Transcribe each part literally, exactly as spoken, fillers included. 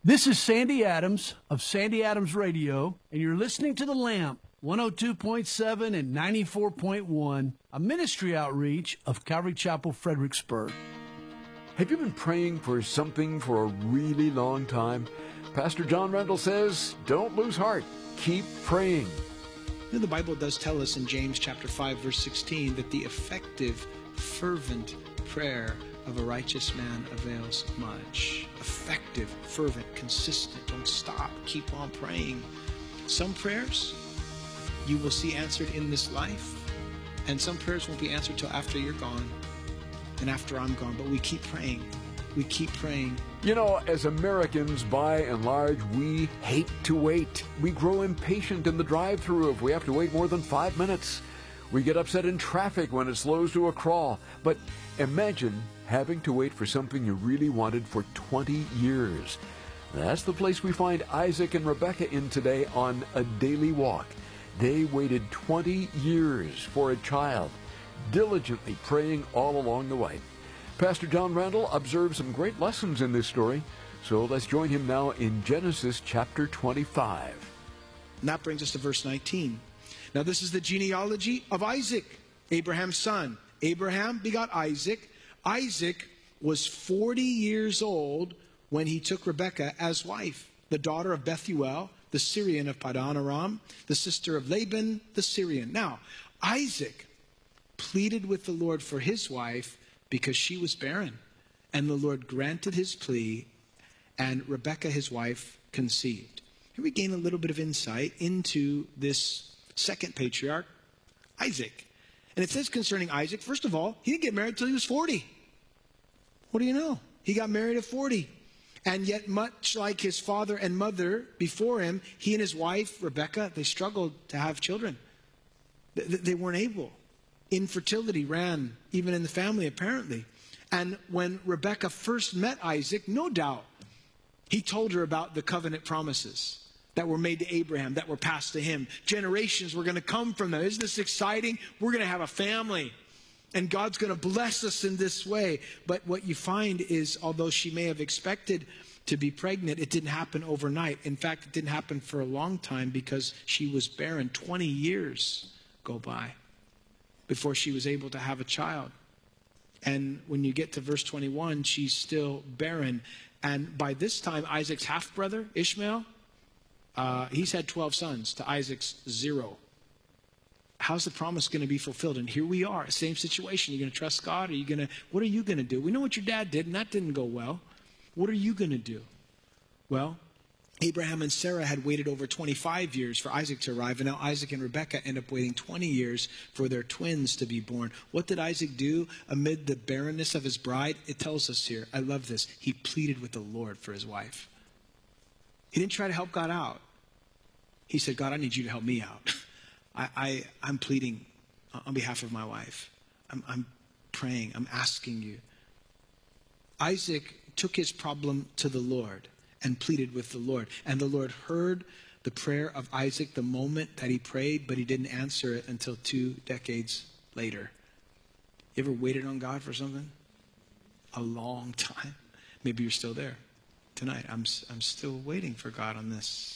This is Sandy Adams of Sandy Adams Radio, and you're listening to The Lamp, one oh two point seven and ninety-four point one, a ministry outreach of Calvary Chapel, Fredericksburg. Have you been praying for something for a really long time? Pastor John Randall says, don't lose heart. Keep praying. You know, the Bible does tell us in James chapter five, verse sixteen, that the effective, fervent prayer of a righteous man avails much. Effective, fervent, consistent. Don't stop. Keep on praying. Some prayers you will see answered in this life, and some prayers won't be answered till after you're gone and after I'm gone. But we keep praying. We keep praying. You know, as Americans, by and large, we hate to wait. We grow impatient in the drive-thru if we have to wait more than five minutes. We get upset in traffic when it slows to a crawl. But imagine having to wait for something you really wanted for twenty years. That's the place we find Isaac and Rebekah in today on A Daily Walk. They waited twenty years for a child, diligently praying all along the way. Pastor John Randall observed some great lessons in this story, so let's join him now in Genesis chapter twenty-five. And that brings us to verse nineteen. Now this is the genealogy of Isaac, Abraham's son. Abraham begot Isaac. Isaac was forty years old when he took Rebekah as wife, the daughter of Bethuel, the Syrian of Padan Aram, the sister of Laban, the Syrian. Now, Isaac pleaded with the Lord for his wife because she was barren. And the Lord granted his plea, and Rebekah, his wife, conceived. Here we gain a little bit of insight into this second patriarch, Isaac. And it says concerning Isaac, first of all, he didn't get married until he was forty. What do you know? He got married at forty. And yet, much like his father and mother before him, he and his wife, Rebekah, they struggled to have children. They weren't able. Infertility ran even in the family, apparently. And when Rebekah first met Isaac, no doubt, he told her about the covenant promises that were made to Abraham, that were passed to him. Generations were going to come from them. Isn't this exciting? We're going to have a family, and God's going to bless us in this way. But what you find is, although she may have expected to be pregnant, it didn't happen overnight. In fact, it didn't happen for a long time because she was barren. twenty years go by before she was able to have a child. And when you get to verse twenty-one, she's still barren. And by this time, Isaac's half-brother, Ishmael, uh, he's had twelve sons to Isaac's zero. How's the promise going to be fulfilled? And here we are, same situation. Are you going to trust God? Are you going to, what are you going to do? We know what your dad did, and that didn't go well. What are you going to do? Well, Abraham and Sarah had waited over twenty-five years for Isaac to arrive, and now Isaac and Rebekah end up waiting twenty years for their twins to be born. What did Isaac do amid the barrenness of his bride? It tells us here, I love this, he pleaded with the Lord for his wife. He didn't try to help God out. He said, God, I need you to help me out. I, I, I'm pleading on behalf of my wife. I'm, I'm praying, I'm asking you. Isaac took his problem to the Lord and pleaded with the Lord. And the Lord heard the prayer of Isaac the moment that he prayed, but he didn't answer it until two decades later. You ever waited on God for something? A long time. Maybe you're still there tonight. I'm, I'm still waiting for God on this.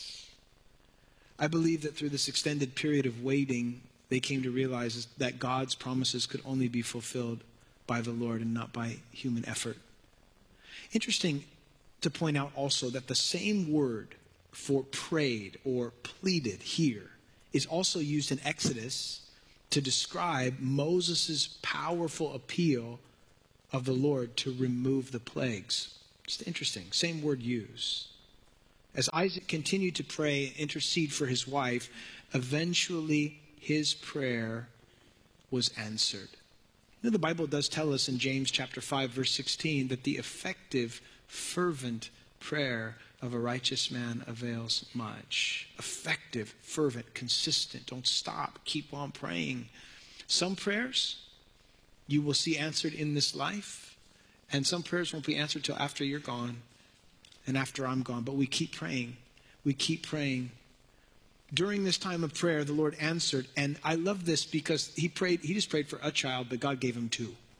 I believe that through this extended period of waiting, they came to realize that God's promises could only be fulfilled by the Lord and not by human effort. Interesting to point out also that the same word for prayed or pleaded here is also used in Exodus to describe Moses' powerful appeal of the Lord to remove the plagues. Just interesting. Same word used. As Isaac continued to pray and intercede for his wife, eventually his prayer was answered. You know, the Bible does tell us in James chapter five, verse sixteen, that the effective, fervent prayer of a righteous man avails much. Effective, fervent, consistent. Don't stop. Keep on praying. Some prayers you will see answered in this life, and some prayers won't be answered till after you're gone and after I'm gone. But we keep praying. We keep praying. During this time of prayer, the Lord answered, and I love this because he prayed. He just prayed for a child, but God gave him two.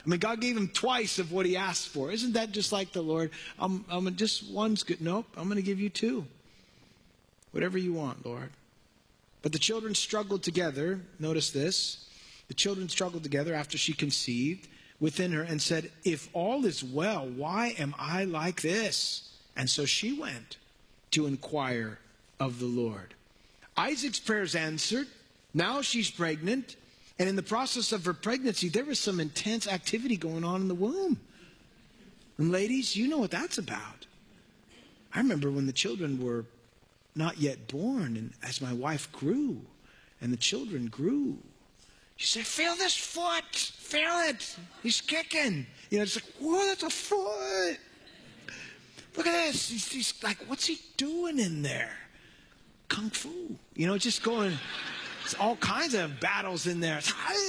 I mean, God gave him twice of what he asked for. Isn't that just like the Lord? I'm, I'm just one's good. Nope, I'm going to give you two. Whatever you want, Lord. But the children struggled together. Notice this. The children struggled together after she conceived within her and said, if all is well, why am I like this? And so she went to inquire of the Lord. Isaac's prayers answered. Now she's pregnant. And in the process of her pregnancy, there was some intense activity going on in the womb. And ladies, you know what that's about. I remember when the children were not yet born, and as my wife grew, and the children grew, she said, feel this foot, feel it, he's kicking. You know, it's like, whoa, that's a foot. Look at this, he's, he's like, what's he doing in there? Kung Fu, you know, just going, it's all kinds of battles in there. It's,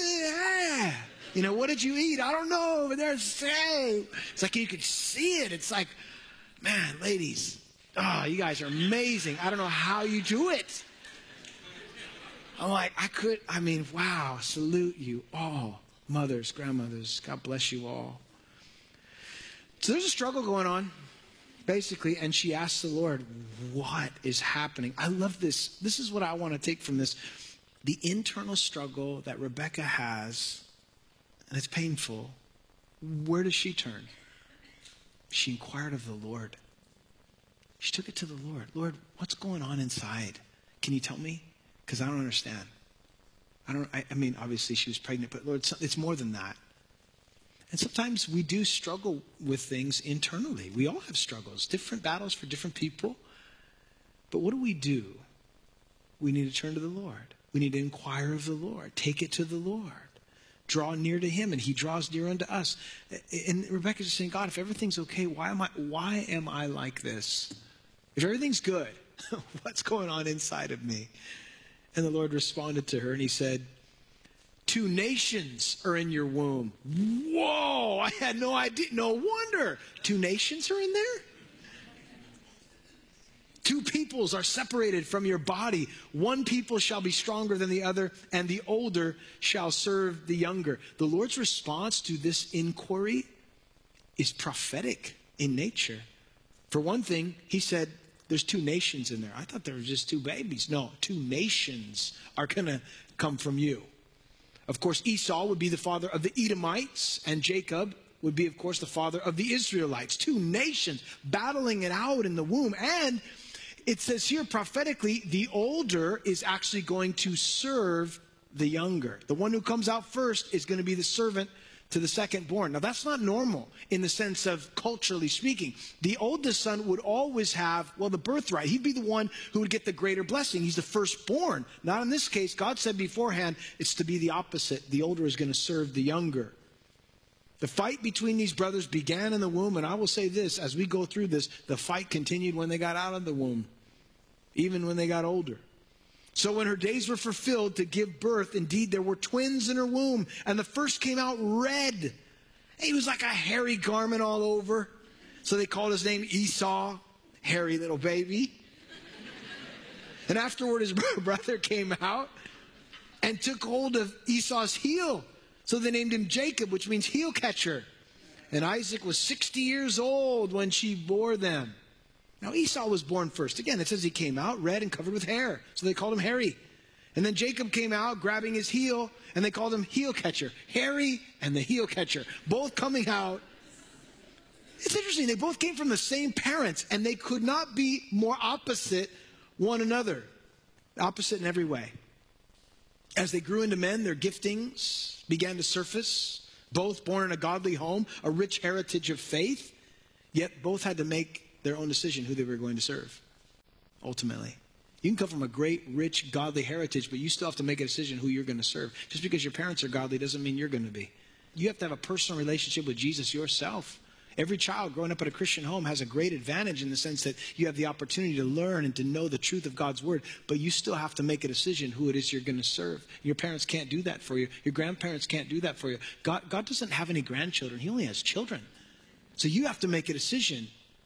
you know, what did you eat? I don't know, but there's, hey. It's like you could see it. It's like, man, ladies, oh, you guys are amazing. I don't know how you do it. I'm like, I could, I mean, wow, salute you all. Mothers, grandmothers, God bless you all. So there's a struggle going on, basically, and she asks the Lord, what is happening? I love this. This is what I want to take from this. The internal struggle that Rebecca has, and it's painful. Where does she turn? She inquired of the Lord. She took it to the Lord. Lord, what's going on inside? Can you tell me? Because I don't understand. I don't. I, I mean, obviously she was pregnant, but Lord, it's more than that. And sometimes we do struggle with things internally. We all have struggles, different battles for different people. But what do we do? We need to turn to the Lord. We need to inquire of the Lord. Take it to the Lord. Draw near to him, and he draws near unto us. And Rebecca's just saying, God, if everything's okay, why am I, why am I like this? If everything's good, what's going on inside of me? And the Lord responded to her, and he said, two nations are in your womb. Whoa, I had no idea. No wonder. Two nations are in there? Two peoples are separated from your body. One people shall be stronger than the other, and the older shall serve the younger. The Lord's response to this inquiry is prophetic in nature. For one thing, he said, there's two nations in there. I thought there were just two babies. No, two nations are going to come from you. Of course, Esau would be the father of the Edomites, and Jacob would be, of course, the father of the Israelites. Two nations battling it out in the womb. And it says here prophetically, the older is actually going to serve the younger. The one who comes out first is going to be the servant to the second born. Now, that's not normal in the sense of culturally speaking. The oldest son would always have, well, the birthright. He'd be the one who would get the greater blessing. He's the firstborn. Not in this case. God said beforehand, it's to be the opposite. The older is going to serve the younger. The fight between these brothers began in the womb, and I will say this, as we go through this, the fight continued when they got out of the womb, even when they got older. So when her days were fulfilled to give birth, indeed there were twins in her womb, and the first came out red. He was like a hairy garment all over. So they called his name Esau, hairy little baby. And afterward his brother came out and took hold of Esau's heel. So they named him Jacob, which means heel catcher. And Isaac was sixty years old when she bore them. Now Esau was born first. Again, it says he came out red and covered with hair. So they called him hairy. And then Jacob came out grabbing his heel, and they called him heel catcher. Hairy and the heel catcher, both coming out. It's interesting. They both came from the same parents, and they could not be more opposite one another. Opposite in every way. As they grew into men, their giftings began to surface. Both born in a godly home, a rich heritage of faith. Yet both had to make their own decision who they were going to serve, ultimately. You can come from a great, rich, godly heritage, but you still have to make a decision who you're going to serve. Just because your parents are godly doesn't mean you're going to be. You have to have a personal relationship with Jesus yourself. Every child growing up in a Christian home has a great advantage in the sense that you have the opportunity to learn and to know the truth of God's word, but you still have to make a decision who it is you're going to serve. Your parents can't do that for you. Your grandparents can't do that for you. God, God doesn't have any grandchildren. He only has children. So you have to make a decision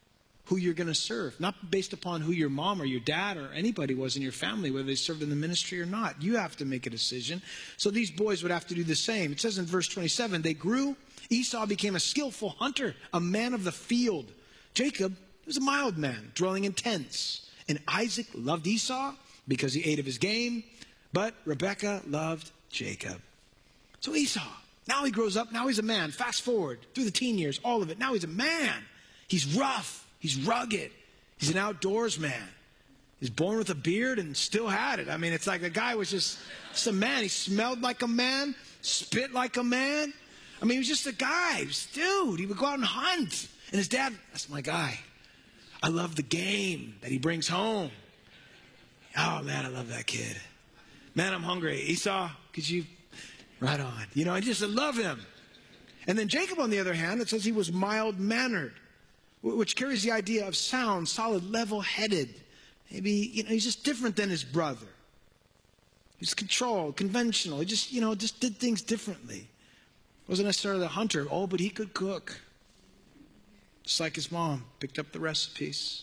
who you're going to serve, not based upon who your mom or your dad or anybody was in your family, whether they served in the ministry or not. You have to make a decision. So these boys would have to do the same. It says in verse twenty-seven, they grew. Esau became a skillful hunter, a man of the field. Jacob was a mild man, dwelling in tents. And Isaac loved Esau because he ate of his game, but Rebekah loved Jacob. So Esau, now he grows up, now he's a man. Fast forward through the teen years, all of it. Now he's a man. He's rough. He's rugged. He's an outdoors man. He's born with a beard and still had it. I mean, it's like the guy was just, just a man. He smelled like a man, spit like a man. I mean, he was just a guy. He was, dude, he would go out and hunt. And his dad, that's my guy. I love the game that he brings home. Oh, man, I love that kid. Man, I'm hungry. Esau, could you? Right on. You know, I just love him. And then Jacob, on the other hand, it says he was mild-mannered, which carries the idea of sound, solid, level-headed. Maybe, you know, he's just different than his brother. He's controlled, conventional. He just, you know, just did things differently. Wasn't necessarily a hunter. Oh, but he could cook. Just like his mom, picked up the recipes.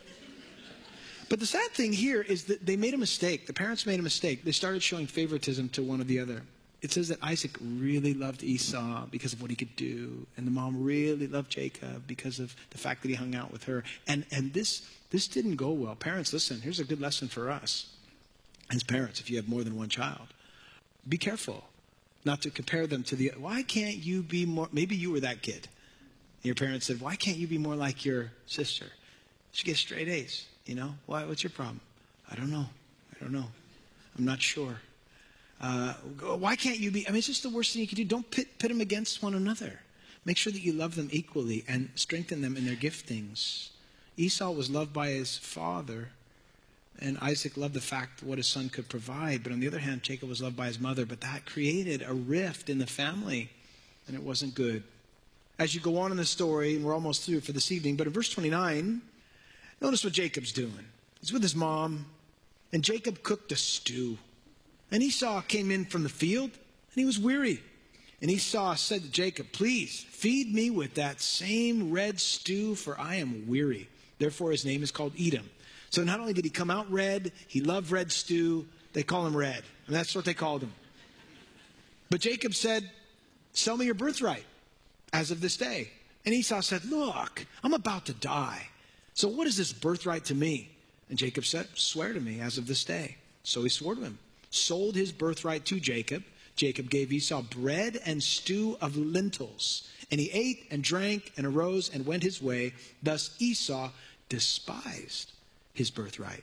But the sad thing here is that they made a mistake. The parents made a mistake. They started showing favoritism to one or the other. It says that Isaac really loved Esau because of what he could do. And the mom really loved Jacob because of the fact that he hung out with her. And and this this didn't go well. Parents, listen, here's a good lesson for us. As parents, if you have more than one child, be careful not to compare them to the, why can't you be more, maybe you were that kid. And your parents said, why can't you be more like your sister? She gets straight A's, you know? Why? What's your problem? I don't know. I don't know. I'm not sure. Uh, why can't you be, I mean, it's just the worst thing you can do. Don't pit, pit them against one another. Make sure that you love them equally and strengthen them in their giftings. Esau was loved by his father, and Isaac loved the fact what his son could provide. But on the other hand, Jacob was loved by his mother. But that created a rift in the family, and it wasn't good. As you go on in the story, and we're almost through for this evening, but in verse twenty-nine, notice what Jacob's doing. He's with his mom, and Jacob cooked a stew. And Esau came in from the field, and he was weary. And Esau said to Jacob, please feed me with that same red stew, for I am weary. Therefore his name is called Edom. So not only did he come out red, he loved red stew. They call him Red. And that's what they called him. But Jacob said, sell me your birthright as of this day. And Esau said, look, I'm about to die. So what is this birthright to me? And Jacob said, swear to me as of this day. So he swore to him. Sold his birthright to Jacob. Jacob gave Esau bread and stew of lentils. And he ate and drank and arose and went his way. Thus Esau despised his birthright.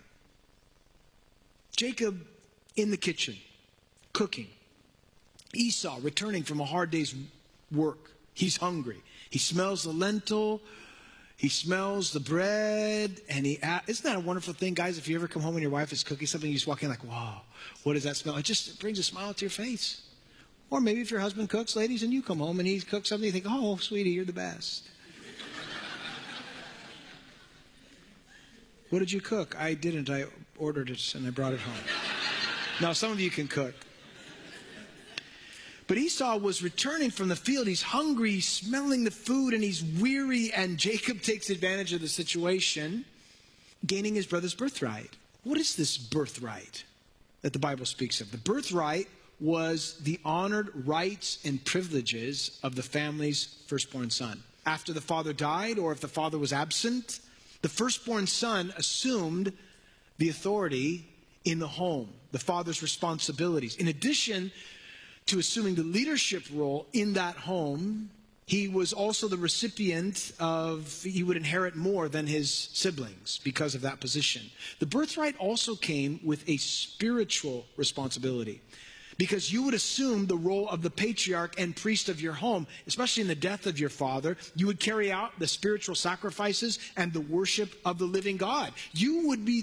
Jacob in the kitchen, cooking. Esau returning from a hard day's work. He's hungry. He smells the lentil. He smells the bread, and he, isn't that a wonderful thing, guys? If you ever come home and your wife is cooking something, you just walk in like, wow, what does that smell? It just brings a smile to your face. Or maybe if your husband cooks, ladies, and you come home and he cooks something, you think, oh, sweetie, you're the best. What did you cook? I didn't. I ordered it and I brought it home. Now, some of you can cook. But Esau was returning from the field. He's hungry, he's smelling the food, and he's weary. And Jacob takes advantage of the situation, gaining his brother's birthright. What is this birthright that the Bible speaks of? The birthright was the honored rights and privileges of the family's firstborn son. After the father died, or if the father was absent, the firstborn son assumed the authority in the home, the father's responsibilities. In addition to assuming the leadership role in that home, he was also the recipient of, he would inherit more than his siblings because of that position. The birthright also came with a spiritual responsibility, because you would assume the role of the patriarch and priest of your home, especially in the death of your father. You would carry out the spiritual sacrifices and the worship of the living God. You would be